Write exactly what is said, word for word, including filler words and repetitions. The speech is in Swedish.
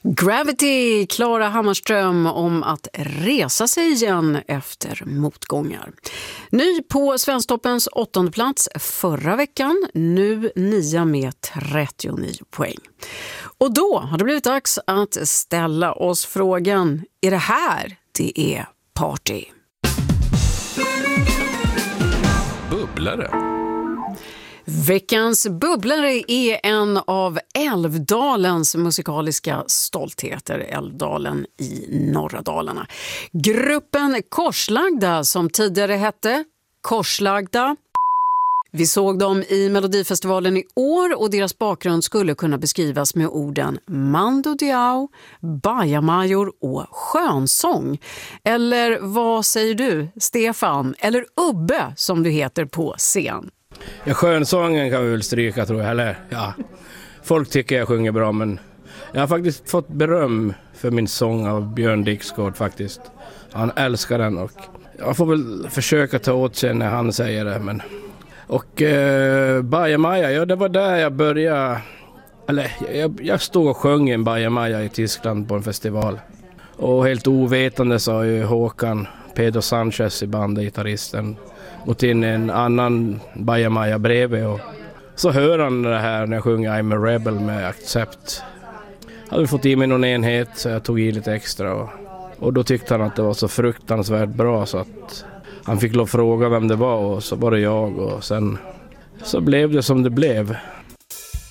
Gravity, Klara Hammarström om att resa sig igen efter motgångar. Ny på Svensktoppens åttonde plats förra veckan, nu nia med trettionio poäng. Och då har det blivit dags att ställa oss frågan, är det här det är party? Bubblare. Veckans bubblare är en av Älvdalens musikaliska stoltheter, Älvdalen i norra Dalarna. Gruppen Korslagda, som tidigare hette Korslagda. Vi såg dem i Melodifestivalen i år och deras bakgrund skulle kunna beskrivas med orden Mando Diao, Bajamajor och skönsång. Eller vad säger du, Stefan? Eller Ubbe som du heter på scen? Ja, skönsången kan vi väl stryka, tror jag. Eller, ja. Folk tycker jag sjunger bra, men jag har faktiskt fått beröm för min sång av Björn Dixgård faktiskt. Han älskar den och jag får väl försöka ta åt sig när han säger det. Men... Och eh, Bajamaja, ja, det var där jag började. Eller jag, jag stod och sjöng en Bajamaja i Tyskland på en festival. Och helt ovetande sa ju Håkan Pedro Sanchez i bandet, gitarristen, gått in en annan Bajamaja bredvid och så hör han det här när jag sjunger I'm a Rebel med Accept. Jag hade fått i mig någon enhet så jag tog i lite extra och, och då tyckte han att det var så fruktansvärt bra så att han fick lov fråga vem det var och så var det jag och sen så blev det som det blev.